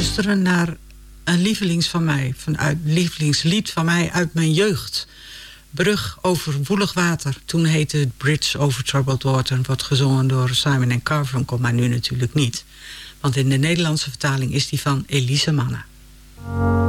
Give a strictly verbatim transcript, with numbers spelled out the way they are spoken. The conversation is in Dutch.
luisteren naar een lievelings van mij, vanuit lievelingslied van mij uit mijn jeugd. Brug over woelig water. Toen heette het Bridge over Troubled Water. Wordt gezongen door Simon en Garfunkel, maar nu natuurlijk niet. Want in de Nederlandse vertaling is die van Elise Manne.